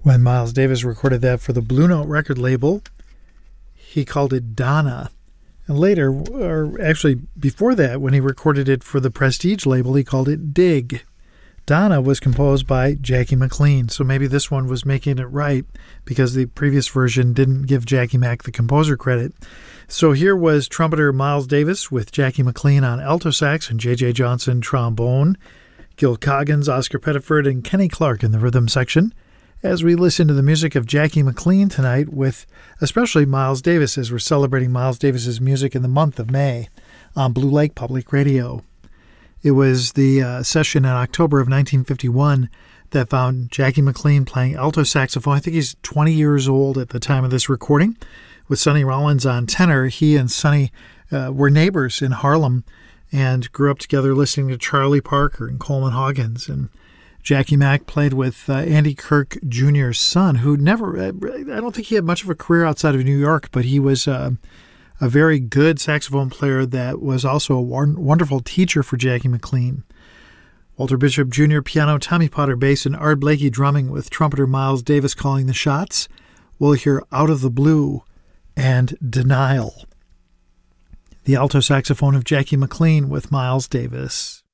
When Miles Davis recorded that for the Blue Note record label, he called it Donna. And later, or actually before that, when he recorded it for the Prestige label, he called it Dig. Donna was composed by Jackie McLean, so maybe this one was making it right because the previous version didn't give Jackie Mac the composer credit. So here was trumpeter Miles Davis with Jackie McLean on alto sax and J.J. Johnson trombone, Gil Coggins, Oscar Pettiford, and Kenny Clark in the rhythm section, as we listen to the music of Jackie McLean tonight with especially Miles Davis, as we're celebrating Miles Davis's music in the month of May on Blue Lake Public Radio. It was the session in October of 1951 that found Jackie McLean playing alto saxophone. I think he's 20 years old at the time of this recording, with Sonny Rollins on tenor. He and Sonny were neighbors in Harlem and grew up together listening to Charlie Parker and Coleman Hawkins. And Jackie Mac played with Andy Kirk Jr.'s son, who never, I don't think he had much of a career outside of New York, but he was a very good saxophone player that was also a wonderful teacher for Jackie McLean. Walter Bishop Jr. piano, Tommy Potter bass, and Art Blakey drumming with trumpeter Miles Davis calling the shots. We'll hear Out of the Blue and Denial. The alto saxophone of Jackie McLean with Miles Davis.